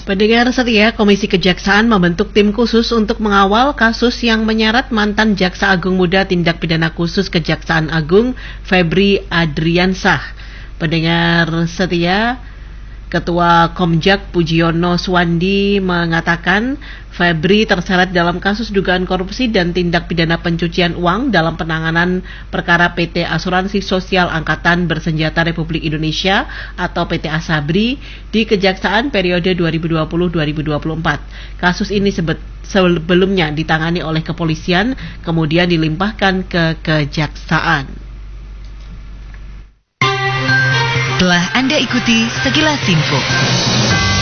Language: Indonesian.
Pendengar setia, Komisi Kejaksaan membentuk tim khusus untuk mengawal kasus yang menyeret mantan Jaksa Agung Muda Tindak Pidana Khusus Kejaksaan Agung, Febri Adriansah. Pendengar setia, Ketua Komjak Pujiono Swandi mengatakan Febri terseret dalam kasus dugaan korupsi dan tindak pidana pencucian uang dalam penanganan perkara PT Asuransi Sosial Angkatan Bersenjata Republik Indonesia atau PT Asabri di Kejaksaan periode 2020-2024. Kasus ini sebelumnya ditangani oleh kepolisian, kemudian dilimpahkan ke Kejaksaan. Telah Anda ikuti Sekilas Info.